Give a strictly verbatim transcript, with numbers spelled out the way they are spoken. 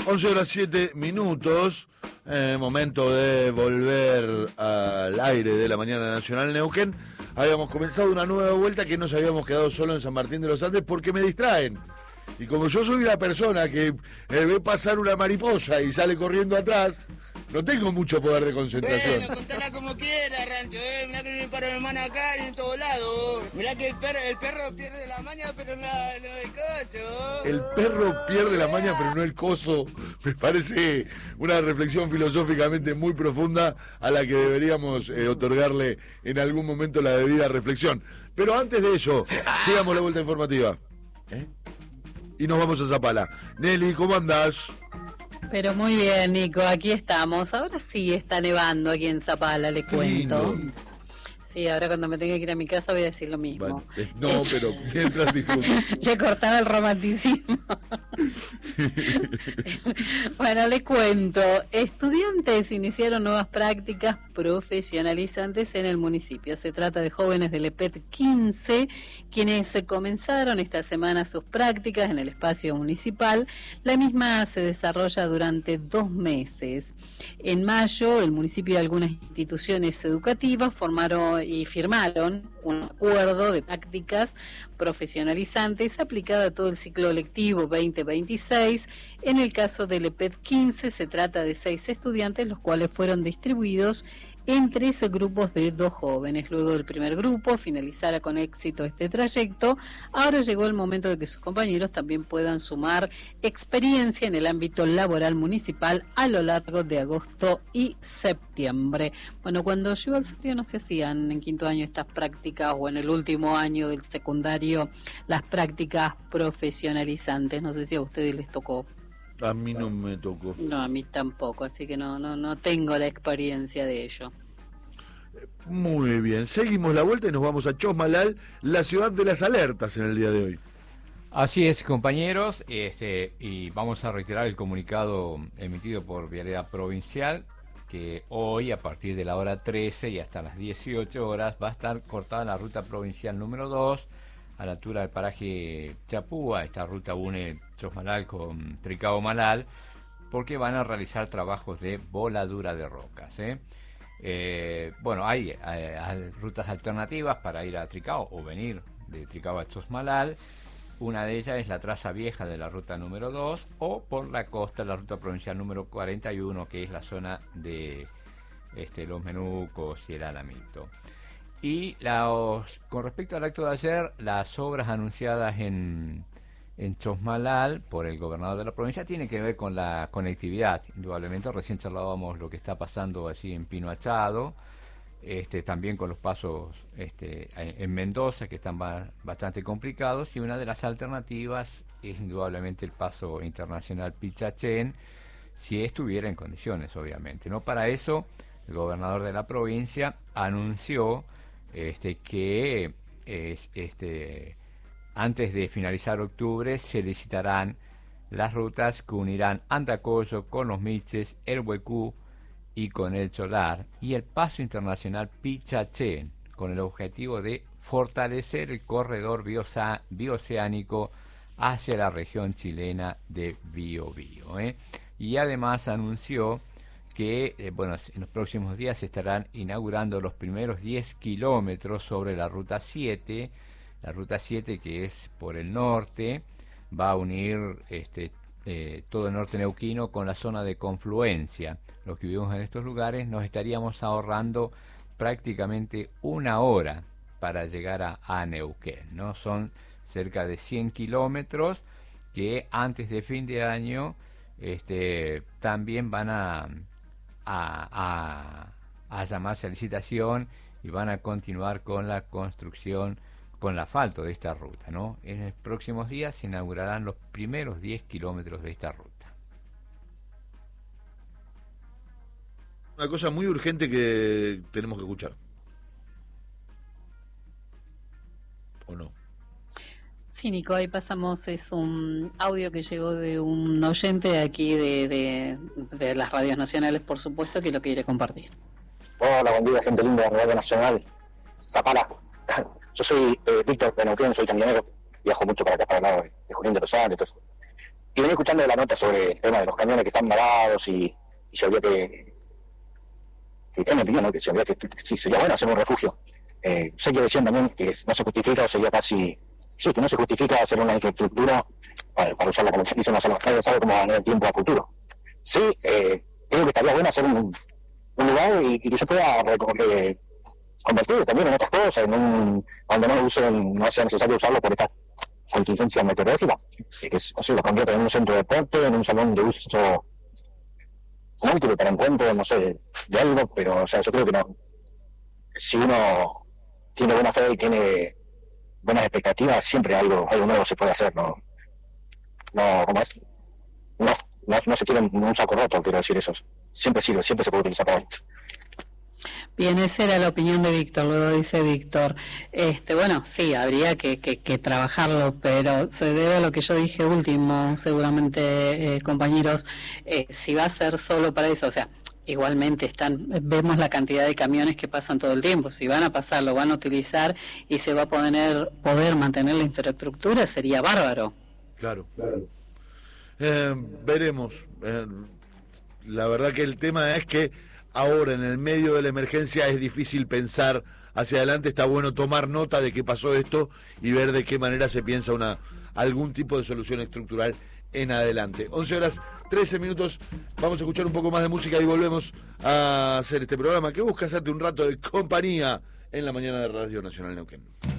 once horas siete minutos, eh, momento de volver al aire de la mañana nacional Neuquén. Habíamos comenzado una nueva vuelta que nos habíamos quedado solo en San Martín de los Andes porque me distraen. Y como yo soy una persona que eh, ve pasar una mariposa y sale corriendo atrás, no tengo mucho poder de concentración. Bueno, contala como quiera, Rancho, eh. Mirá que me paro mi hermana acá y en todos lados. Mirá que el perro, el perro pierde la maña, pero no, no el cocho. El perro pierde la maña, pero no el coso. Me parece una reflexión filosóficamente muy profunda a la que deberíamos eh, otorgarle en algún momento la debida reflexión. Pero antes de eso, sigamos la vuelta informativa. ¿Eh? Y nos vamos a Zapala. Nelly, ¿cómo andás? Pero muy bien, Nico, aquí estamos. Ahora sí está nevando aquí en Zapala, le Qué cuento. lindo. Sí, ahora cuando me tenga que ir a mi casa voy a decir lo mismo. Vale. No, pero mientras disfruto. Le cortaba el romanticismo. Bueno, le cuento. Estudiantes iniciaron nuevas prácticas profesionalizantes en el municipio. Se trata de jóvenes del E P E T quince, quienes comenzaron esta semana sus prácticas en el espacio municipal. La misma se desarrolla durante dos meses. En mayo, el municipio y algunas instituciones educativas formaron y firmaron un acuerdo de prácticas profesionalizantes aplicado a todo el ciclo lectivo veinte veintiséis. En el caso del E P E T quince se trata de seis estudiantes, los cuales fueron distribuidos en trece grupos de dos jóvenes. Luego del primer grupo finalizara con éxito este trayecto, ahora llegó el momento de que sus compañeros también puedan sumar experiencia en el ámbito laboral municipal a lo largo de agosto y septiembre. Bueno, cuando yo iba al serio no se hacían en quinto año estas prácticas, o en el último año del secundario las prácticas profesionalizantes. No sé si a ustedes les tocó. A mí no me tocó. No, a mí tampoco, así que no, no, no tengo la experiencia de ello. Muy bien, seguimos la vuelta y nos vamos a Chosmalal, la ciudad de las alertas en el día de hoy. Así es, compañeros, este, y vamos a reiterar el comunicado emitido por Vialidad Provincial, que hoy a partir de la hora trece y hasta las dieciocho horas va a estar cortada la ruta provincial número dos, a la altura del paraje Chapúa. Esta ruta une Chosmalal con Tricao Malal, porque van a realizar trabajos de voladura de rocas, ¿eh? Eh, bueno, hay, hay, hay rutas alternativas para ir a Tricao o venir de Tricao a Chosmalal. Una de ellas es la traza vieja de la ruta número dos, o por la costa la ruta provincial número cuarenta y uno, que es la zona de este, Los Menucos y el Alamito. Y la, con respecto al acto de ayer, las obras anunciadas en, en Chosmalal por el gobernador de la provincia tienen que ver con la conectividad. Indudablemente, recién charlábamos lo que está pasando allí en Pino Achado, este, también con los pasos este, en Mendoza, que están ba bastante complicados, y una de las alternativas es indudablemente el paso internacional Pichachén, si estuviera en condiciones, obviamente, ¿no? Para eso, el gobernador de la provincia anunció Este, que es, este, antes de finalizar octubre se licitarán las rutas que unirán Andacollo con Los Miches, el Huecú y con el Cholar, y el paso internacional Pichachén, con el objetivo de fortalecer el corredor bioceánico hacia la región chilena de Biobío, ¿eh? Y además anunció que eh, bueno, en los próximos días se estarán inaugurando los primeros diez kilómetros sobre la ruta siete, la ruta siete que es por el norte, va a unir este, eh, todo el norte neuquino con la zona de confluencia. Los que vivimos en estos lugares nos estaríamos ahorrando prácticamente una hora para llegar a, a Neuquén, ¿no? Son cerca de cien kilómetros que antes de fin de año este, también van a A, a, a llamarse a licitación y van a continuar con la construcción, con el asfalto de esta ruta, ¿no? En los próximos días se inaugurarán los primeros diez kilómetros de esta ruta. Una cosa muy urgente que tenemos que escuchar. ¿O no? Sí, Nico, ahí pasamos, es un audio que llegó de un oyente de aquí de, de, de las radios nacionales, por supuesto, que lo quiere compartir. Hola, buen día, gente linda de la Radio Nacional, Zapala. Yo soy eh, Víctor de Neuquén, soy camionero, viajo mucho para acá, para el lado de, de Junín de los Andes, entonces. y venía escuchando la nota sobre el tema de los camiones que están varados y, y se había que, que en mi opinión, ¿no? que se había que, sí, sería bueno hacer un refugio. Eh, sé que decían también que no se justifica, o sería casi, sí, que no se justifica hacer una infraestructura para, para usarla como se hizo, no se sabe cómo va a tener tiempo a futuro. Sí, eh, creo que estaría bueno hacer un, un lugar y, y que se pueda eh, convertir también en otras cosas, en un, donde no usen, no sea necesario usarlo por esta contingencia meteorológica, que es, no sé, lo convierte en un centro de deporte, en un salón de uso múltiple para encuentros, no sé, de algo, pero o sea, yo creo que no, si uno tiene buena fe y tiene buenas expectativas, siempre algo, algo nuevo se puede hacer, no, no, ¿cómo es? No, no, no se quiere un saco roto, quiero decir eso, siempre sirve, siempre se puede utilizar para esto. Bien, esa era la opinión de Víctor, luego dice Víctor, este, bueno, sí, habría que, que, que trabajarlo, pero se debe a lo que yo dije último, seguramente, eh, compañeros, eh, si va a ser solo para eso, o sea, igualmente están, vemos la cantidad de camiones que pasan todo el tiempo, si van a pasar, lo van a utilizar y se va a poder, poder mantener la infraestructura, sería bárbaro. Claro, claro. Eh, veremos, eh, la verdad que el tema es que ahora, en el medio de la emergencia, es difícil pensar hacia adelante. Está bueno tomar nota de qué pasó esto y ver de qué manera se piensa una algún tipo de solución estructural en adelante. once horas, trece minutos. Vamos a escuchar un poco más de música y volvemos a hacer este programa que busca hacerte un rato de compañía en la mañana de Radio Nacional Neuquén.